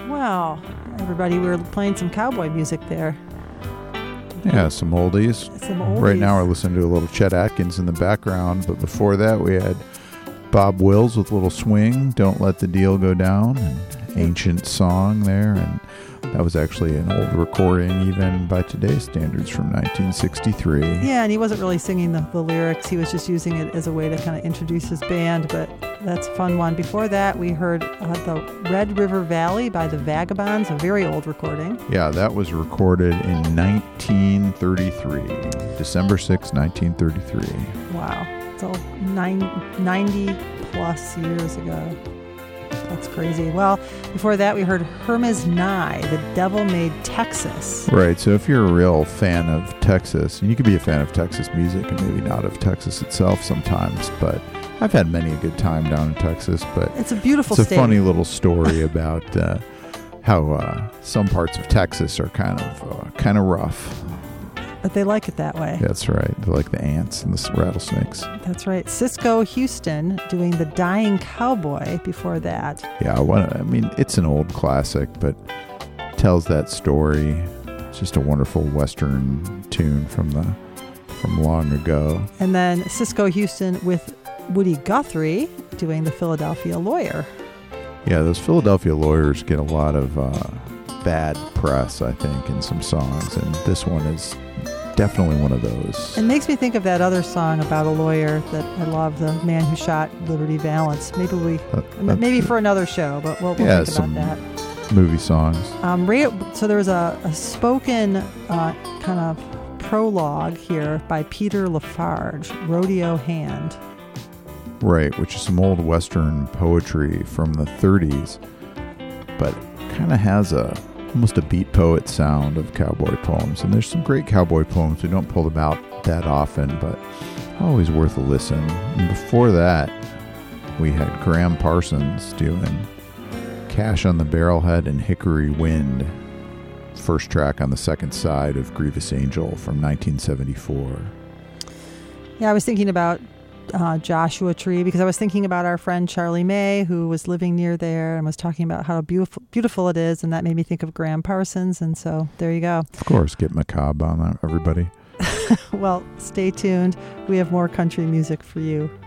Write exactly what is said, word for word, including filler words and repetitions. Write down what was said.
Wow. Everybody, we were playing some cowboy music there. Yeah, some oldies. Some oldies. Right now we're listening to a little Chet Atkins in the background, but before that we had Bob Wills with a little swing, Don't Let the Deal Go Down, an ancient song there, and that was actually an old recording even by today's standards from nineteen sixty-three. Yeah, and he wasn't really singing the, the lyrics. He was just using it as a way to kind of introduce his band, but that's a fun one. Before that, we heard uh, the Red River Valley by the Vagabonds, a very old recording. Yeah, that was recorded in nineteen thirty-three, December sixth, nineteen thirty-three. Wow. It's all nine, ninety plus years ago. That's crazy. Well, before that, we heard Hermes Nye, The Devil Made Texas. Right. So if you're a real fan of Texas, and you can be a fan of Texas music and maybe not of Texas itself sometimes, but I've had many a good time down in Texas. But it's a beautiful It's a state. funny little story about uh, how uh, some parts of Texas are kind of uh, kind of rough. But they like it that way. That's right. They like the ants and the rattlesnakes. That's right. Cisco Houston doing The Dying Cowboy before that. Yeah, what, I mean, it's an old classic, but tells that story. It's just a wonderful Western tune from the from long ago. And then Cisco Houston with Woody Guthrie doing The Philadelphia Lawyer. Yeah, those Philadelphia Lawyers get a lot of uh, bad press, I think, in some songs, and this one is definitely one of those. It makes me think of that other song about a lawyer that I love, The Man Who Shot Liberty Valance. Maybe we, Uh, maybe for another show, but we'll, we'll yeah, think some about that. Movie songs. Um, radio, so there was a, a spoken uh, kind of prologue here by Peter Lafarge, Rodeo Hand. Right, which is some old Western poetry from the thirties, but kind of has a almost a beat poet sound of cowboy poems. And there's some great cowboy poems. We don't pull them out that often, but always worth a listen. And before that, we had Graham Parsons doing Cash on the Barrelhead and Hickory Wind, first track on the second side of Grievous Angel from nineteen seventy-four. Yeah, I was thinking about uh, Joshua Tree because I was thinking about our friend Charlie May, who was living near there and was talking about how beautiful beautiful it is, and that made me think of Graham Parsons, and so there you go. Of course, get macabre on that, everybody. Well, stay tuned. We have more country music for you.